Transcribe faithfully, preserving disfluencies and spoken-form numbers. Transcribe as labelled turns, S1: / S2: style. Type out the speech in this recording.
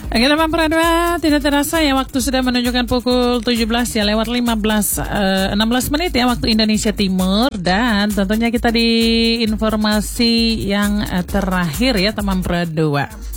S1: Oke teman Pradua, tidak terasa ya waktu sudah menunjukkan pukul tujuh belas ya lewat lima belas, eh, enam belas menit ya waktu Indonesia Timur. Dan tentunya kita di informasi yang eh, terakhir ya teman Pradua.